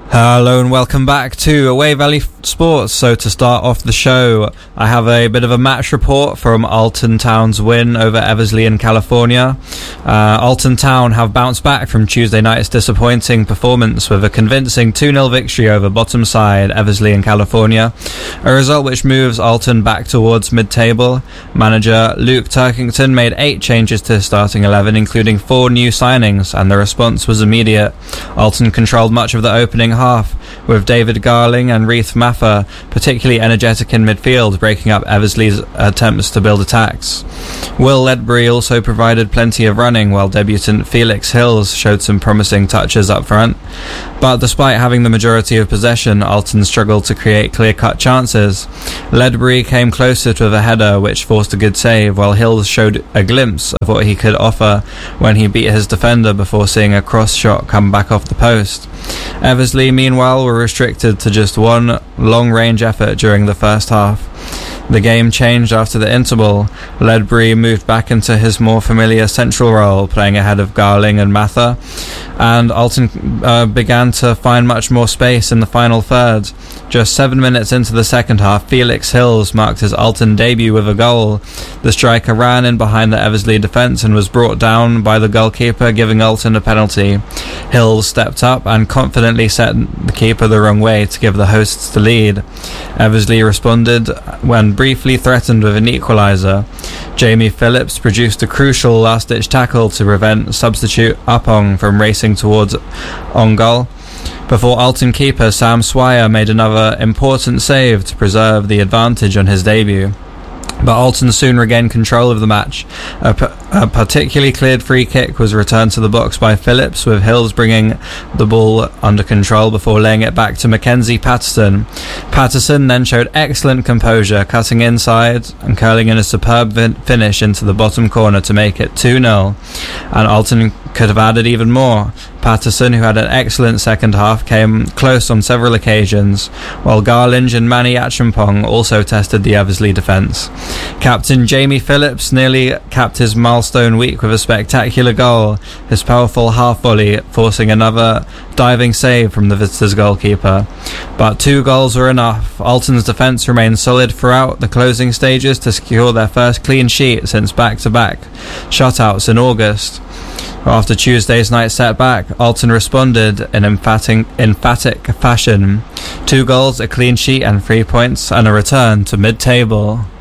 Hello and welcome back to Away Valley Sports. So to start off the show, I have a bit of a match report from Alton Town's win over Eversley in California. Alton Town have bounced back from Tuesday night's disappointing performance with a convincing 2-0 victory over bottom side Eversley in California, a result which moves Alton back towards mid-table. Manager Luke Turkington made 8 changes to his starting 11, including 4 new signings, and the response was immediate. Alton controlled much of the opening half, with David Garling and Reith Maffa particularly energetic in midfield, breaking up Eversley's attempts to build attacks. Will Ledbury also provided plenty of running, while debutant Felix Hills showed some promising touches up front. But despite having the majority of possession, Alton struggled to create clear-cut chances. Ledbury came closest with a header which forced a good save, while Hills showed a glimpse of what he could offer when he beat his defender before seeing a cross shot come back off the post. Eversley, meanwhile, were restricted to just one long-range effort during the first half. The game changed after the interval. Ledbury moved back into his more familiar central role, playing ahead of Garling and Mather, and Alton began to find much more space in the final third. Just 7 minutes into the second half, Felix Hills marked his Alton debut with a goal. The striker ran in behind the Eversley defence and was brought down by the goalkeeper, giving Alton a penalty. Hills stepped up and confidently set the keeper the wrong way to give the hosts the lead. Eversley responded when briefly threatened with an equaliser. Jamie Phillips produced a crucial last-ditch tackle to prevent substitute Uppong from racing towards on goal, before Alton keeper Sam Swire made another important save to preserve the advantage on his debut. But Alton soon regained control of the match. A particularly cleared free kick was returned to the box by Phillips, with Hills bringing the ball under control before laying it back to Mackenzie Patterson. Patterson then showed excellent composure, cutting inside and curling in a superb finish into the bottom corner to make it 2-0. And Alton could have added even more. Patterson, who had an excellent second half, came close on several occasions, while Garlinge and Manny Achampong also tested the Eversley defence. Captain Jamie Phillips nearly capped his milestone week with a spectacular goal, his powerful half-volley forcing another diving save from the visitors' goalkeeper. But 2 goals were enough. Alton's defence remained solid throughout the closing stages to secure their first clean sheet since back-to-back shutouts in August. After Tuesday's night setback, Alton responded in emphatic fashion. 2 goals, a clean sheet and 3 points, and a return to mid-table.